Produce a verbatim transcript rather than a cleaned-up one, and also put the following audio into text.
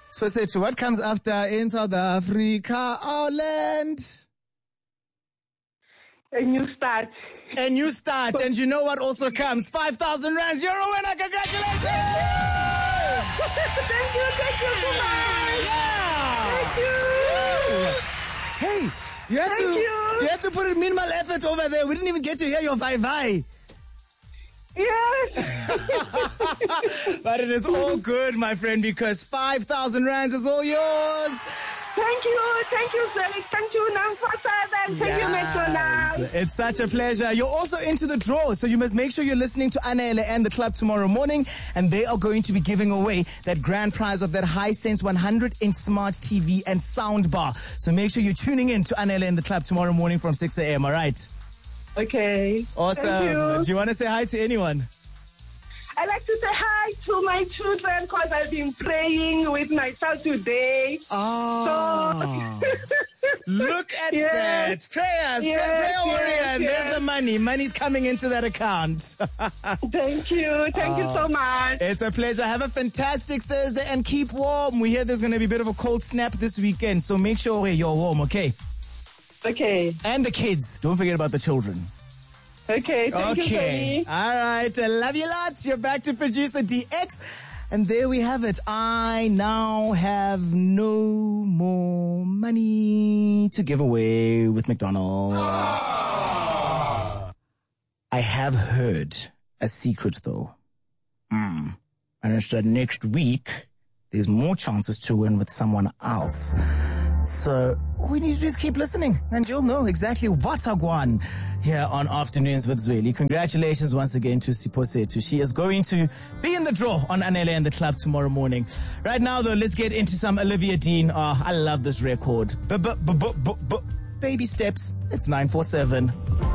Siphosethu, what comes after in South Africa, our land? A new start. A new start. And you know what also comes? five thousand rands. You're a winner. Congratulations! Thank you. Thank you so much. Yeah. Thank you. Hey, you had Thank to you. you had to put in minimal effort over there. We didn't even get to hear your vai-vai. Yes. But it is all good, my friend, because five thousand rands is all yours. Thank you. Thank you, Zelig. Thank you, Namfasa. Thank Yes. you, Metronal. It's such a pleasure. You're also into the draw, so you must make sure you're listening to Anele and the club tomorrow morning, and they are going to be giving away that grand prize of that Hisense one hundred inch smart T V and sound bar. So make sure you're tuning in to Anele and the club tomorrow morning from six a.m., all right? Okay. Awesome. Thank you. Do you want to say hi to anyone? I like to say hi to my children because I've been praying with my child today. Oh. So Look at Yes. that. Prayers. Yes, Pray, prayer yes, warrior. And yes. there's the money. Money's coming into that account. thank you. Thank you so much. It's a pleasure. Have a fantastic Thursday and keep warm. We hear there's going to be a bit of a cold snap this weekend. So make sure you're warm, okay? Okay. And the kids. Don't forget about the children. Okay. Thank Okay. you, Sonny. All right. I love you lots. You're back to producer D X. And there we have it. I now have no more money to give away with McDonald's. I have heard a secret though. Mm. And it's that next week, there's more chances to win with someone else. So we need to just keep listening and you'll know exactly what's Agwan here on Afternoons with Zweli. Congratulations once again to Siphosethu. She is going to be in the draw on Anele and the club tomorrow morning. Right now though, let's get into some Olivia Dean. Oh, I love this record. B-b-b-b-b-b- Baby steps. It's nine four seven.